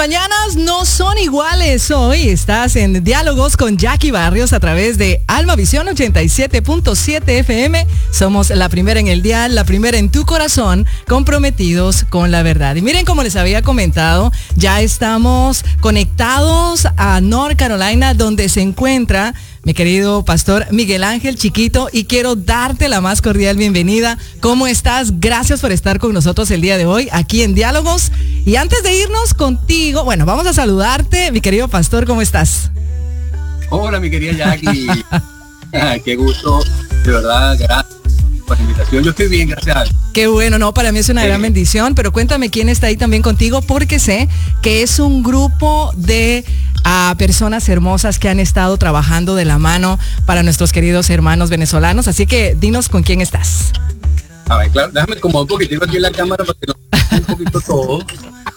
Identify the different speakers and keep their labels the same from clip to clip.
Speaker 1: mañanas no son iguales. Hoy estás en Diálogos con Jackie Barrios a través de Alma Visión 87.7 FM. Somos la primera en el dial, la primera en tu corazón, comprometidos con la verdad. Y miren, como les había comentado, ya estamos conectados a North Carolina, donde se encuentra mi querido pastor Miguel Ángel Chiquito, y quiero darte la más cordial bienvenida. ¿Cómo estás? Gracias por estar con nosotros el día de hoy aquí en Diálogos. Y antes de irnos contigo, bueno, vamos a saludarte, mi querido pastor, ¿cómo estás?
Speaker 2: Hola, mi querida Jackie. Qué gusto, de verdad, gracias por la invitación. Yo estoy bien, gracias.
Speaker 1: Qué bueno, no, para mí es una gran bendición, pero cuéntame quién está ahí también contigo, porque sé que es un grupo de personas hermosas que han estado trabajando de la mano para nuestros queridos hermanos venezolanos, así que dinos con quién estás.
Speaker 2: A ver, claro, déjame como un poquitito aquí en la cámara para que nos un poquito todo.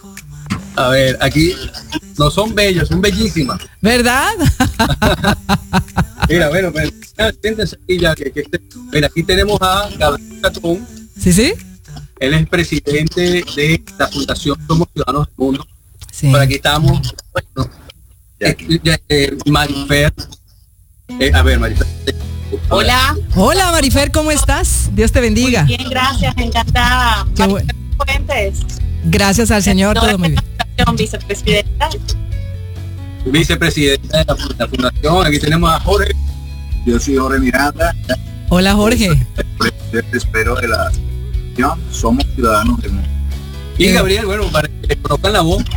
Speaker 2: A ver, aquí no son bellos, son bellísimas.
Speaker 1: ¿Verdad?
Speaker 2: Mira, bueno, pues, siéntense aquí ya, mira, aquí tenemos a Gabriel Catón.
Speaker 1: Sí, sí.
Speaker 2: Él es presidente de la Fundación Somos Ciudadanos del Mundo.
Speaker 1: Sí.
Speaker 2: Por aquí estamos, bueno, Marifer. A ver, Marifer.
Speaker 3: Hola.
Speaker 1: Hola, Marifer, ¿cómo estás? Dios te bendiga.
Speaker 3: Muy bien, gracias, encantada.
Speaker 1: Qué bueno.
Speaker 3: Fuentes.
Speaker 1: Gracias al Señor, todo muy bien.
Speaker 3: Vicepresidenta.
Speaker 2: Vicepresidenta de la Fundación. Aquí tenemos a Jorge.
Speaker 4: Yo soy Jorge Miranda.
Speaker 1: Hola, Jorge.
Speaker 4: Espero de la Fundación Somos Ciudadanos del Mundo.
Speaker 2: Y Gabriel, bueno, para que le colocan la voz.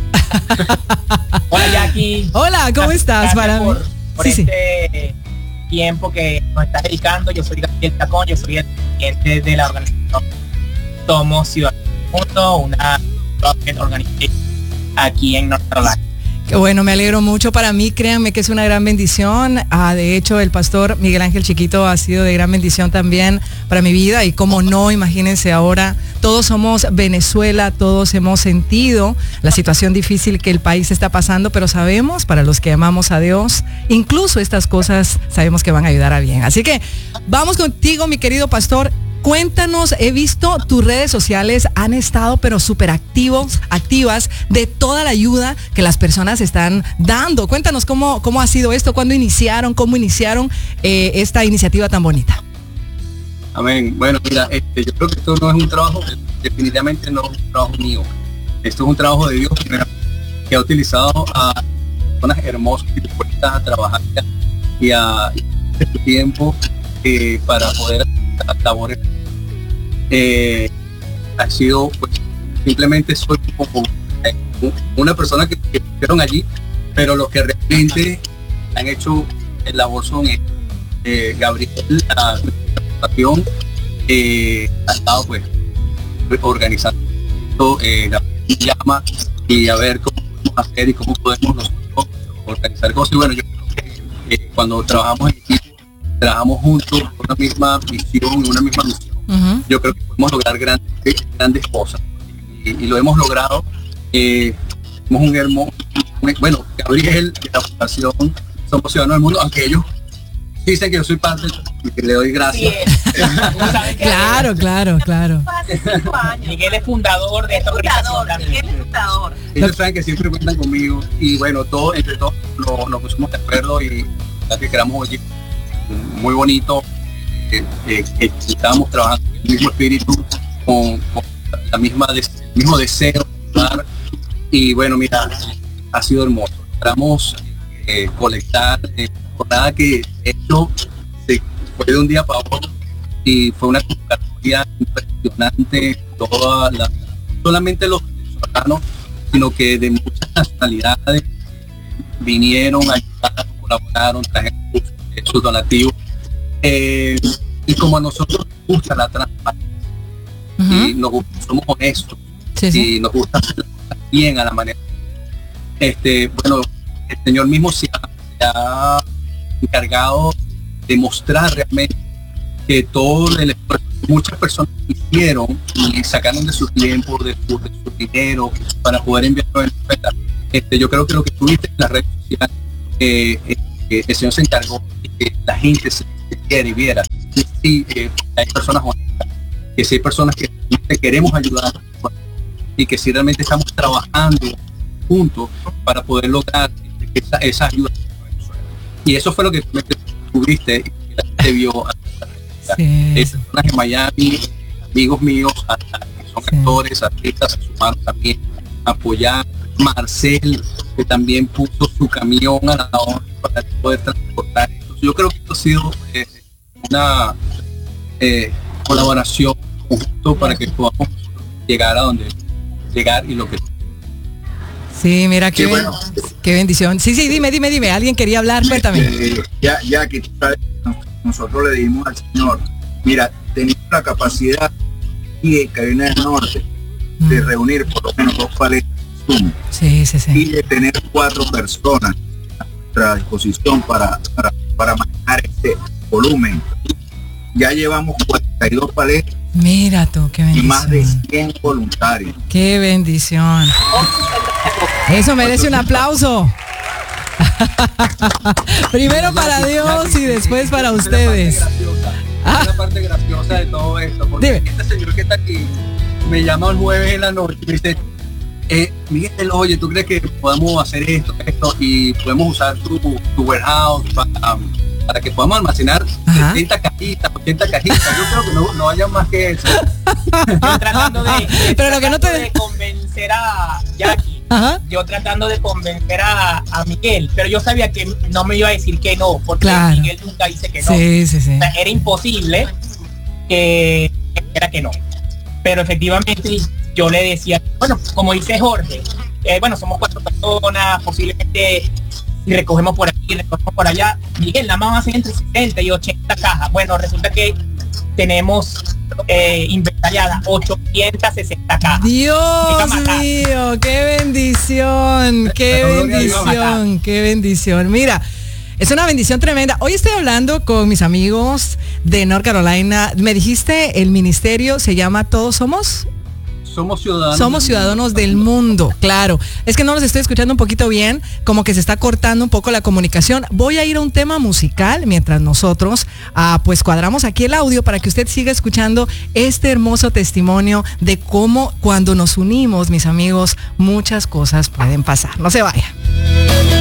Speaker 3: Hola, Jackie.
Speaker 1: Hola, ¿cómo estás? Para
Speaker 3: por
Speaker 1: sí,
Speaker 3: este tiempo que nos estás dedicando. Yo soy Gabriel Tacón, yo soy el presidente de la organización Somos Ciudadanos del Mundo, una organización aquí en North Carolina.
Speaker 1: Qué bueno, me alegro mucho. Para mí, créanme que es una gran bendición. De hecho, el pastor Miguel Ángel Chiquito ha sido de gran bendición también para mi vida. Y cómo no, imagínense ahora, todos somos Venezuela, todos hemos sentido la situación difícil que el país está pasando, pero sabemos, para los que amamos a Dios, incluso estas cosas sabemos que van a ayudar a bien. Así que vamos contigo, mi querido pastor. Cuéntanos, he visto tus redes sociales han estado pero súper activas de toda la ayuda que las personas están dando. Cuéntanos cómo ha sido esto, cómo iniciaron esta iniciativa tan bonita.
Speaker 2: Amén. Bueno, mira, yo creo que esto no es un trabajo, definitivamente no es un trabajo mío. Esto es un trabajo de Dios que ha utilizado a personas hermosas y dispuestas a trabajar y a este tiempo para poder hacer labores. Ha sido, pues, simplemente soy como una persona que estuvieron allí, pero los que realmente han hecho el labor son Gabriel, la administración, ha estado pues organizando la llama y a ver cómo podemos hacer y cómo podemos nosotros organizar cosas. Y bueno, yo creo que cuando trabajamos en equipo, trabajamos juntos con una misma visión y una misma misión. Uh-huh. Yo creo que podemos lograr grandes cosas y lo hemos logrado. Somos un hermoso, bueno, Gabriel de la Fundación Somos Ciudadanos del Mundo, aunque ellos dicen que yo soy parte y que le doy gracias.
Speaker 3: Sí.
Speaker 1: Claro.
Speaker 3: Miguel es fundador de esta organización. Miguel es fundador.
Speaker 2: Ellos saben que siempre cuentan conmigo y bueno, entre todos nos pusimos de acuerdo y que queramos oír muy bonito, estábamos trabajando en el mismo espíritu, con el mismo deseo de ayudar. Y bueno, mira, ha sido hermoso. Esperamos colectar, por nada que esto se fue de un día para otro y fue una convocatoria impresionante, solamente los venezolanos, sino que de muchas nacionalidades vinieron a ayudar, colaboraron, trajeron sus donativos, y como a nosotros nos gusta la transparencia, uh-huh, y somos honestos, sí. Y nos gusta hacer bien a la manera, bueno, el Señor mismo se ha encargado de mostrar realmente que todo el esfuerzo que muchas personas hicieron y sacaron de su tiempo, de su dinero para poder enviarlo en oferta. Yo creo que lo que tuviste en las redes sociales, el Señor se encargó de que la gente se quiera y viera. Sí, hay personas honestas, que sí hay personas que queremos ayudar y que si realmente estamos trabajando juntos para poder lograr esa ayuda. Y eso fue lo que tuviste y la gente vio. Personas en Miami, amigos míos, que son actores, artistas, se sumaron también a apoyar. Marcel, que también puso su camión a la hora para poder transportar. Yo creo que esto ha sido una colaboración justo para que podamos llegar a donde llegar y lo que...
Speaker 1: Sí, mira, qué bendición. Sí, dime. Alguien quería hablar, cuéntame.
Speaker 4: Ya que nosotros le dimos al Señor, mira, tenemos la capacidad y de Carolina del Norte de reunir por lo menos 2 paletas
Speaker 1: sí.
Speaker 4: y de tener 4 personas a nuestra disposición para manejar este volumen. Ya llevamos 42 paletas.
Speaker 1: Mira tú, qué bendición.
Speaker 4: Y más de 100 voluntarios.
Speaker 1: Qué bendición. Eso merece un aplauso. Primero para Dios y después para ustedes.
Speaker 2: La parte graciosa de todo esto, porque este señor que está aquí me llama el jueves en la noche y me dice, Miguel, oye, ¿tú crees que podamos hacer esto y podemos usar tu warehouse para que podamos almacenar 70 cajitas, 80 cajitas? Yo creo que no haya más que eso.
Speaker 1: Pero lo que no te
Speaker 3: de convencer a Jackie, yo tratando de convencer a Miguel, pero yo sabía que no me iba a decir que no, porque Miguel nunca dice que no.
Speaker 1: Sí.
Speaker 3: O sea, era imposible que era que no. Pero efectivamente yo le decía, bueno, como dice Jorge, somos 4 personas, posiblemente si recogemos por aquí, recogemos por allá, Miguel, nada más van a ser entre 70 y 80 cajas. Bueno, resulta que tenemos inventariadas 860 cajas.
Speaker 1: Dios mío, qué bendición, qué bendición. Mira, es una bendición tremenda. Hoy estoy hablando con mis amigos de North Carolina. Me dijiste, el ministerio se llama Todos Somos ciudadanos del mundo, claro. Es que no los estoy escuchando un poquito bien, como que se está cortando un poco la comunicación. Voy a ir a un tema musical mientras nosotros pues cuadramos aquí el audio para que usted siga escuchando este hermoso testimonio de cómo cuando nos unimos, mis amigos, muchas cosas pueden pasar. No se vaya.